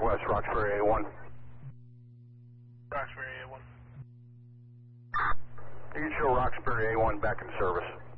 Northwest, Roxbury A1. Roxbury A1. You can show Roxbury A1 back in service.